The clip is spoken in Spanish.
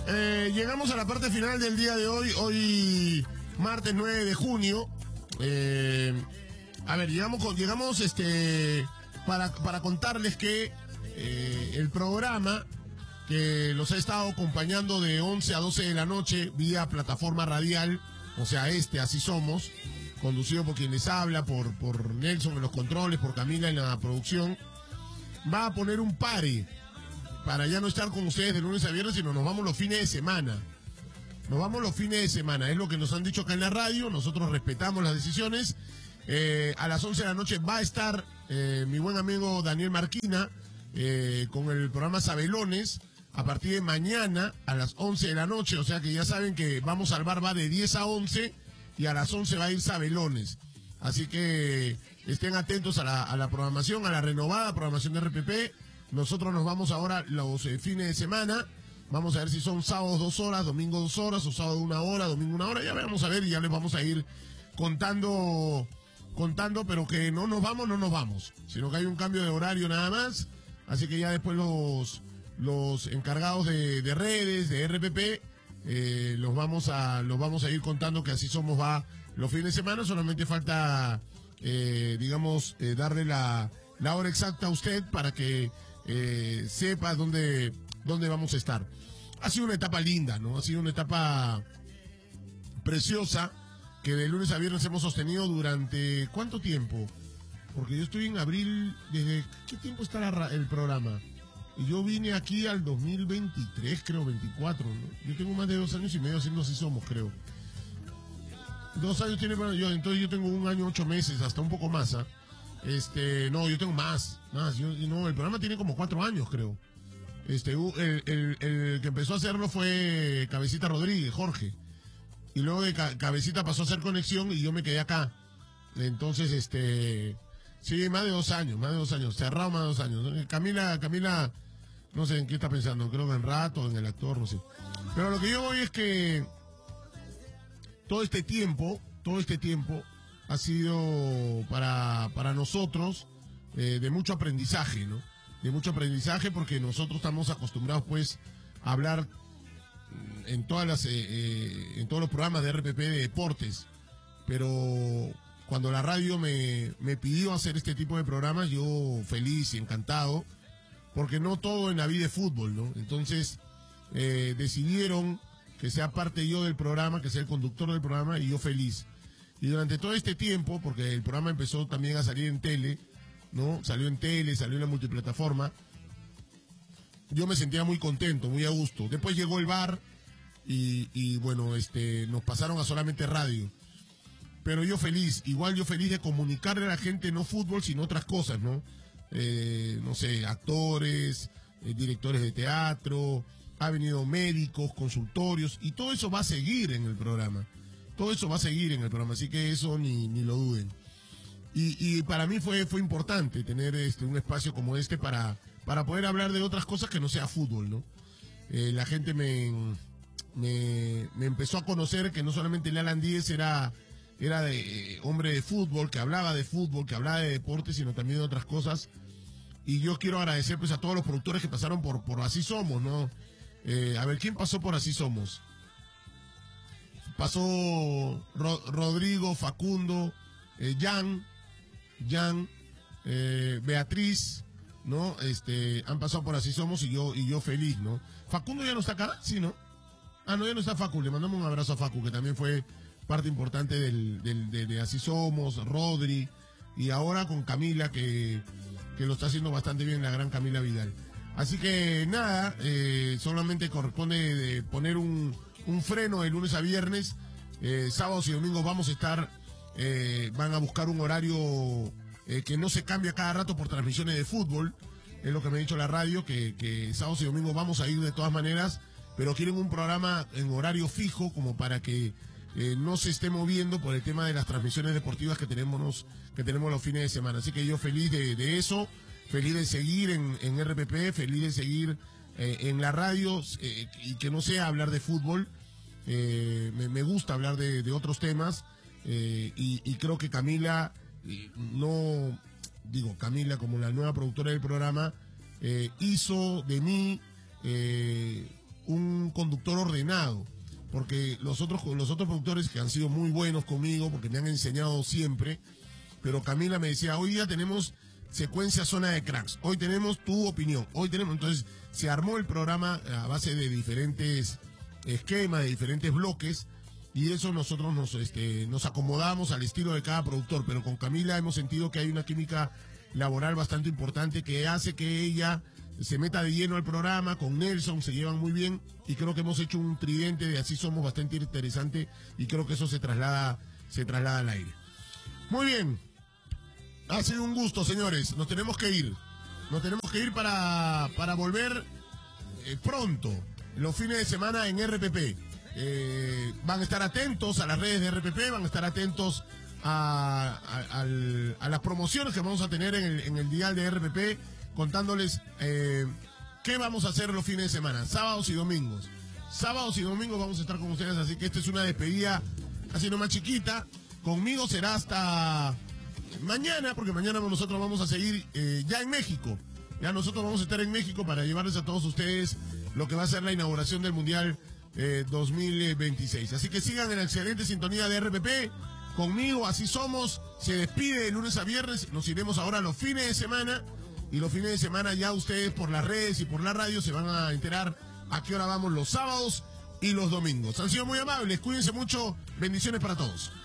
Llegamos a la parte final del día de hoy martes 9 de junio. A ver, llegamos para contarles que el programa que los ha estado acompañando de 11 a 12 de la noche vía plataforma radial, o sea, Así Somos, conducido por quien les habla, por Nelson en los controles, por Camila en la producción, va a poner un pare para ya no estar con ustedes de lunes a viernes, sino nos vamos los fines de semana. Nos vamos los fines de semana, es lo que nos han dicho acá en la radio, nosotros respetamos las decisiones. A las 11 de la noche va a estar mi buen amigo Daniel Marquina con el programa Sabelones a partir de mañana a las 11 de la noche, o sea que ya saben que Vamos al Bar va de 10 a 11 y a las 11 va a ir Sabelones. Así que estén atentos a la programación, a la renovada programación de RPP. Nosotros nos vamos ahora los fines de semana. Vamos a ver si son sábados 2 horas, domingo 2 horas, o sábado 1 hora, domingo 1 hora. Ya vamos a ver y ya les vamos a ir contando, pero que no nos vamos, sino que hay un cambio de horario nada más. Así que ya después los encargados de redes, de RPP, los vamos a ir contando que Así Somos va los fines de semana. Solamente falta, darle la hora exacta a usted para que sepa dónde vamos a estar. Ha sido una etapa linda, ¿no? Ha sido una etapa preciosa que de lunes a viernes hemos sostenido durante ¿cuánto tiempo? Porque yo estoy en abril. ¿Desde qué tiempo está el programa? Y yo vine aquí al 2023, creo, 24, ¿no? Yo tengo más de 2 años y medio haciendo Así Somos, creo. 2 años tiene, bueno, entonces yo tengo 1 año, 8 meses, hasta un poco más, ¿ah? No, yo tengo más. El programa tiene como 4 años, creo. El que empezó a hacerlo fue Cabecita Rodríguez, Jorge. Y luego de Cabecita pasó a hacer Conexión y yo me quedé acá. Entonces, sí, más de 2 años, cerrado más de 2 años. Camila, no sé en qué está pensando, creo que en Rato, en el actor, no sé. Pero lo que yo voy es que todo este tiempo ha sido para nosotros de mucho aprendizaje, ¿no? De mucho aprendizaje porque nosotros estamos acostumbrados, pues, a hablar en todos los programas de RPP de deportes. Pero cuando la radio me pidió hacer este tipo de programas, yo feliz y encantado, porque no todo en la vida es fútbol, ¿no? Entonces, decidieron que sea parte yo del programa, que sea el conductor del programa, y yo feliz. Y durante todo este tiempo, porque el programa empezó también a salir en tele, ¿no? Salió en tele, salió en la multiplataforma. Yo me sentía muy contento, muy a gusto. Después llegó el bar y bueno, nos pasaron a solamente radio. Pero yo feliz de comunicarle a la gente no fútbol, sino otras cosas, ¿no? No sé, actores, directores de teatro, ha venido médicos, consultorios, y todo eso va a seguir en el programa. Así que eso ni lo duden. Y para mí fue importante tener un espacio como este para poder hablar de otras cosas que no sea fútbol, ¿no? La gente me empezó a conocer que no solamente el Alan Díez era de hombre de fútbol, que hablaba de deporte, sino también de otras cosas. Y yo quiero agradecer, pues, a todos los productores que pasaron por Así Somos, ¿no? A ver, ¿quién pasó por Así Somos? Pasó Rodrigo, Facundo, Jan, Beatriz, ¿no? Han pasado por Así Somos y yo feliz, ¿no? Facundo ya no está acá, ¿sí, no? Ah, no, ya no está Facu. Le mandamos un abrazo a Facu, que también fue parte importante de Así Somos, Rodri, y ahora con Camila, que lo está haciendo bastante bien, la gran Camila Vidal. Así que nada, solamente corresponde poner un freno de lunes a viernes. Sábados y domingos vamos a estar, van a buscar un horario que no se cambia cada rato por transmisiones de fútbol. Es lo que me ha dicho la radio, que sábados y domingos vamos a ir de todas maneras, pero quieren un programa en horario fijo como para que no se esté moviendo por el tema de las transmisiones deportivas que tenemos los fines de semana. Así que yo feliz de eso, feliz de seguir en RPP, feliz de seguir en la radio, y que no sea hablar de fútbol. Me gusta hablar de otros temas, y creo que Camila, Camila como la nueva productora del programa, hizo de mí un conductor ordenado, porque los otros productores que han sido muy buenos conmigo, porque me han enseñado siempre, pero Camila me decía, hoy día tenemos secuencia Zona de Cracks, hoy tenemos tu opinión, hoy tenemos, entonces se armó el programa a base de diferentes esquemas, de diferentes bloques, y eso nosotros nos acomodamos al estilo de cada productor, pero con Camila hemos sentido que hay una química laboral bastante importante que hace que ella se meta de lleno al programa. Con Nelson se llevan muy bien y creo que hemos hecho un tridente de Así Somos bastante interesante y creo que eso se traslada al aire. Muy bien, ha sido un gusto, señores. Nos tenemos que ir para volver pronto, los fines de semana en RPP. Van a estar atentos a las redes de RPP, van a estar atentos a las promociones que vamos a tener en el dial de RPP, contándoles qué vamos a hacer los fines de semana, sábados y domingos. Sábados y domingos vamos a estar con ustedes, así que esta es una despedida así nomás chiquita. Conmigo será hasta mañana, porque mañana nosotros vamos a seguir ya en México. Ya nosotros vamos a estar en México para llevarles a todos ustedes lo que va a ser la inauguración del Mundial 2026. Así que sigan en la excelente sintonía de RPP. Conmigo, Así Somos, se despide de lunes a viernes. Nos iremos ahora los fines de semana. Y los fines de semana ya ustedes por las redes y por la radio se van a enterar a qué hora vamos los sábados y los domingos. Han sido muy amables, cuídense mucho, bendiciones para todos.